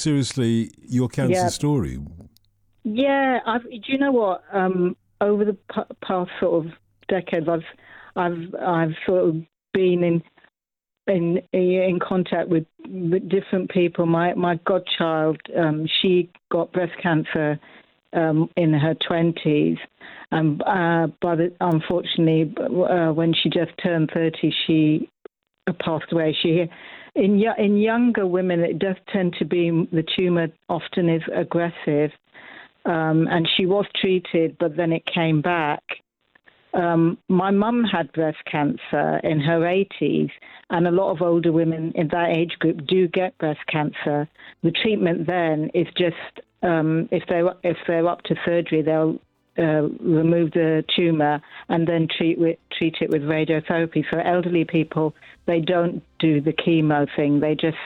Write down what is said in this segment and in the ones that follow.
seriously your cancer story. Yeah, do you know what? Over the past sort of decades, I've sort of been in contact with different people. My godchild, she got breast cancer in her 20s, but unfortunately, when she just turned 30, she passed away. In younger women, it does tend to be the tumour often is aggressive. And she was treated, but then it came back. My mum had breast cancer in her 80s, and a lot of older women in that age group do get breast cancer. The treatment then is just if they're up to surgery, they'll remove the tumour and then treat it with radiotherapy. So elderly people, they don't do the chemo thing. They just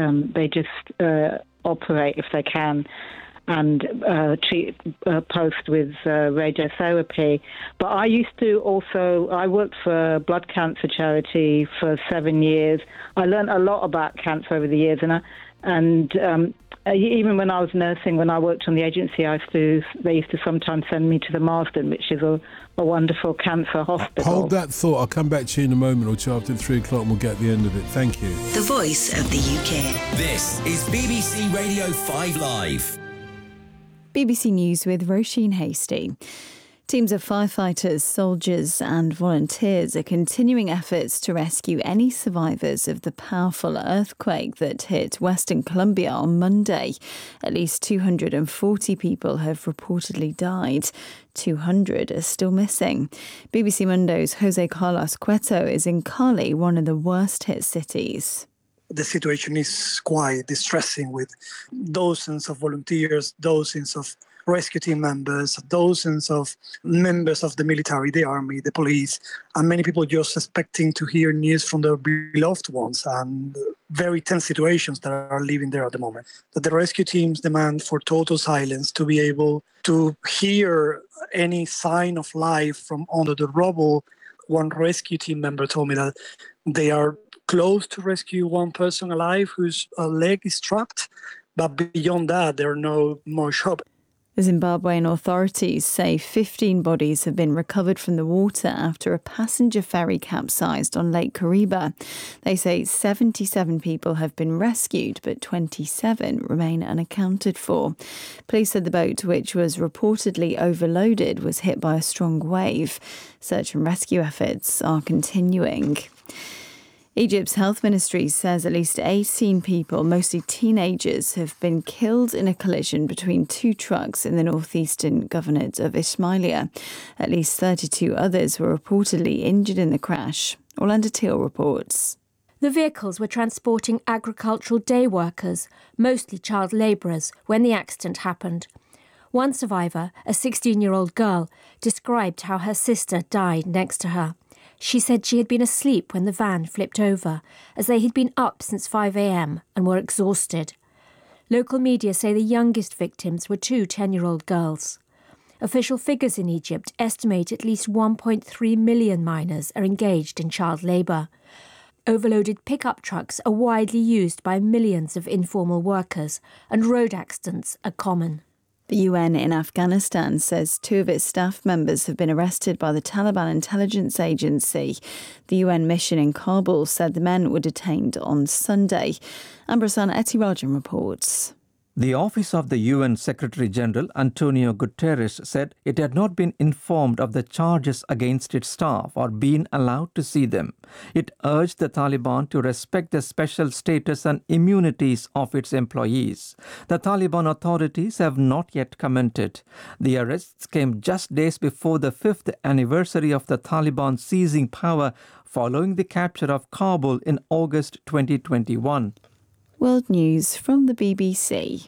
operate if they can, and treat post with radiotherapy. But I used to I worked for a blood cancer charity for 7 years. I learned a lot about cancer over the years, and even when I was nursing, when I worked on the agency, they used to sometimes send me to the Marsden, which is a wonderful cancer hospital. Hold that thought. I'll come back to you in a moment or two after 3 o'clock and we'll get the end of it. Thank you. The Voice of the UK. This is BBC Radio 5 Live. BBC News with Roisin Hasty. Teams of firefighters, soldiers and volunteers are continuing efforts to rescue any survivors of the powerful earthquake that hit Western Colombia on Monday. At least 240 people have reportedly died. 200 are still missing. BBC Mundo's Jose Carlos Cueto is in Cali, one of the worst hit cities. The situation is quite distressing, with dozens of volunteers, dozens of rescue team members, dozens of members of the military, the army, the police, and many people just expecting to hear news from their beloved ones, and very tense situations that are living there at the moment. That the rescue teams demand for total silence to be able to hear any sign of life from under the rubble. One rescue team member told me that they are close to rescue one person alive whose leg is trapped, but beyond that, there are no more hope. Zimbabwean authorities say 15 bodies have been recovered from the water after a passenger ferry capsized on Lake Kariba. They say 77 people have been rescued, but 27 remain unaccounted for. Police said the boat, which was reportedly overloaded, was hit by a strong wave. Search and rescue efforts are continuing. Egypt's health ministry says at least 18 people, mostly teenagers, have been killed in a collision between two trucks in the northeastern governorate of Ismailia. At least 32 others were reportedly injured in the crash. Orlando Teal reports. The vehicles were transporting agricultural day workers, mostly child labourers, when the accident happened. One survivor, a 16-year-old girl, described how her sister died next to her. She said she had been asleep when the van flipped over, as they had been up since 5 a.m. and were exhausted. Local media say the youngest victims were two 10-year-old girls. Official figures in Egypt estimate at least 1.3 million minors are engaged in child labour. Overloaded pickup trucks are widely used by millions of informal workers, and road accidents are common. The UN in Afghanistan says 2 of its staff members have been arrested by the Taliban intelligence agency. The UN mission in Kabul said the men were detained on Sunday. Ambrasan Etiwaljan reports. The Office of the UN Secretary-General, Antonio Guterres, said it had not been informed of the charges against its staff or been allowed to see them. It urged the Taliban to respect the special status and immunities of its employees. The Taliban authorities have not yet commented. The arrests came just days before the 5th anniversary of the Taliban seizing power following the capture of Kabul in August 2021. World News from the BBC.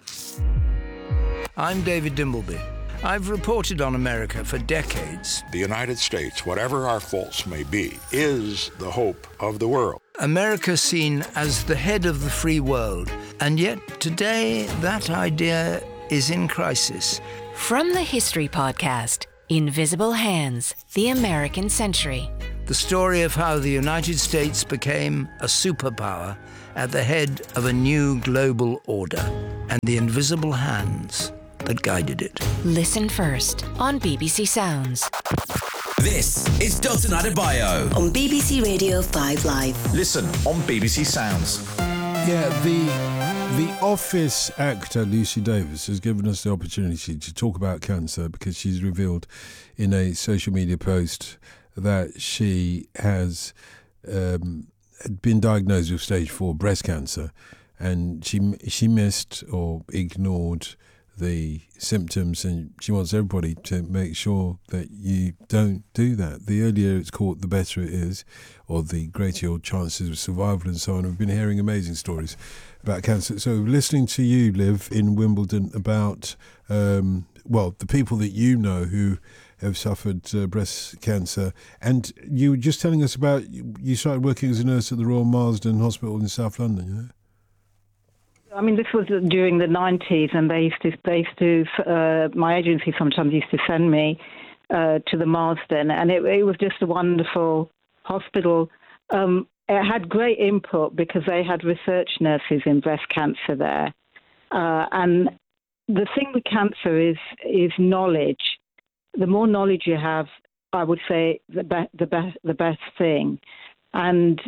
I'm David Dimbleby. I've reported on America for decades. The United States, whatever our faults may be, is the hope of the world. America seen as the head of the free world, and yet today that idea is in crisis. From the History Podcast, Invisible Hands, The American Century. The story of how the United States became a superpower at the head of a new global order. and the invisible hands that guided it. Listen first on BBC Sounds. This is Dalton Adebayo on BBC Radio 5 Live. Listen on BBC Sounds. Yeah, the Office actor Lucy Davis has given us the opportunity to talk about cancer because she's revealed in a social media post that she has been diagnosed with stage 4 breast cancer, and she missed or ignored the symptoms, and she wants everybody to make sure that you don't do that. The earlier it's caught, the better it is, or the greater your chances of survival and so on. We've been hearing amazing stories about cancer. So listening to you, Liv, in Wimbledon about, the people that you know who have suffered breast cancer. And you were just telling us about, you started working as a nurse at the Royal Marsden Hospital in South London, you know? I mean, this was during the 90s, and they used to my agency sometimes used to send me to the Marsden, and it was just a wonderful hospital. It had great input because they had research nurses in breast cancer there. And the thing with cancer is knowledge. The more knowledge you have, I would say, the best thing. And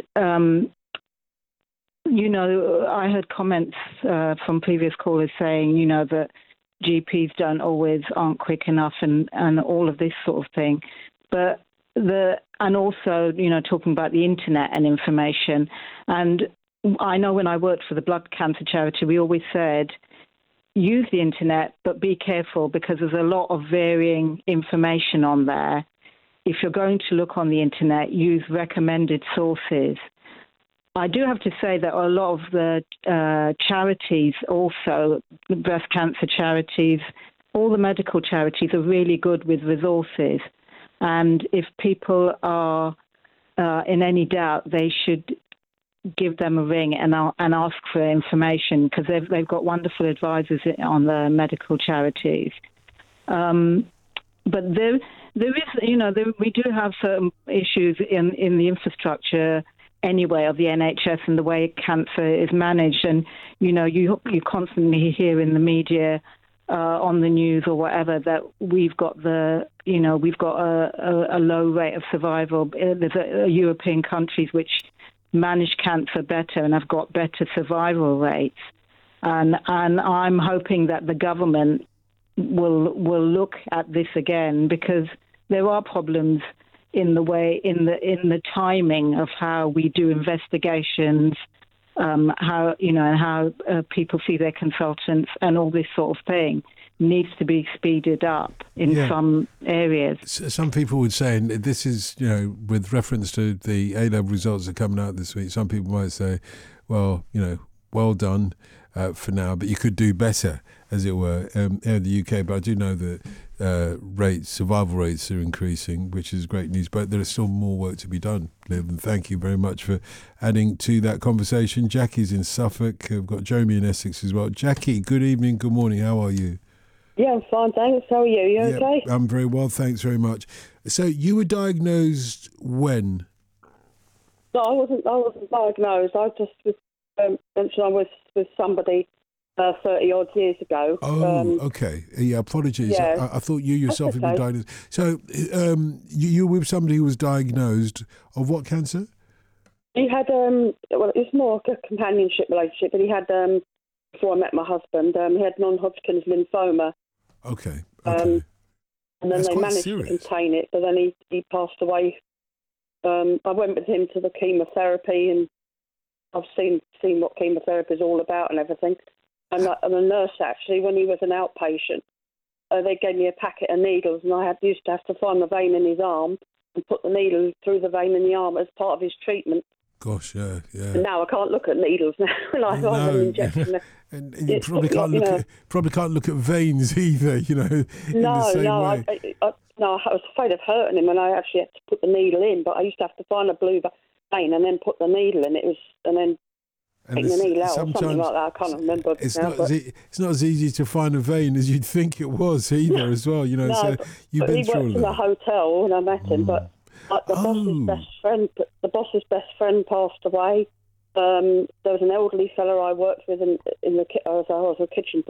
I heard comments from previous callers saying, that GPs aren't quick enough and all of this sort of thing. But and also, talking about the internet and information. And I know when I worked for the blood cancer charity, we always said, use the internet, but be careful because there's a lot of varying information on there. If you're going to look on the internet, use recommended sources. I do have to say that a lot of the charities also, breast cancer charities, all the medical charities are really good with resources. And if people are in any doubt, they should give them a ring and ask for information because they've got wonderful advisors on the medical charities. But there is, we do have certain issues in the infrastructure anyway of the NHS and the way cancer is managed, and you constantly hear in the media, on the news or whatever, that we've got a low rate of survival. There's European countries which manage cancer better and have got better survival rates, and I'm hoping that the government will look at this again because there are problems in the timing of how we do investigations, how people see their consultants, and all this sort of thing needs to be speeded up in some areas. Some people would say, and this is, with reference to the A-level results that are coming out this week, some people might say, well done for now, but you could do better, as it were, here in the UK. But I do know that survival rates are increasing, which is great news, but there is still more work to be done, Liv, and thank you very much for adding to that conversation. Jackie's in Suffolk. We've got Jeremy in Essex as well. Jackie, good evening, good morning, how are you? Yeah, I'm fine, thanks. How are you? You okay? I'm very well, thanks very much. So you were diagnosed when? No, I wasn't diagnosed. I just mentioned I was with somebody 30-odd years ago. Oh, okay. Yeah, apologies. Yeah. I thought you yourself had okay. been diagnosed. So you were with somebody who was diagnosed of what cancer? He had, it was more like a companionship relationship, but he had, before I met my husband, he had non-Hodgkin's lymphoma. Okay. And then That's they quite managed serious. to contain it, but then he passed away. I went with him to the chemotherapy, and I've seen what chemotherapy is all about and everything. And the nurse, actually, when he was an outpatient, they gave me a packet of needles, and I used to have to find the vein in his arm and put the needle through the vein in the arm as part of his treatment. Gosh, yeah. And now I can't look at needles now. Like I have an injection. And you probably can't look at veins either, in the same way. I was afraid of hurting him, and I actually had to put the needle in. But I used to have to find a blue vein and then put the needle in. And then take the needle out or something like that. I can't remember. It's not as easy to find a vein as you'd think it was either, as well. No, so you've been through all he worked in a hotel when I met him, but the boss's best friend passed away, There was an elderly fella I worked with I was a kitchen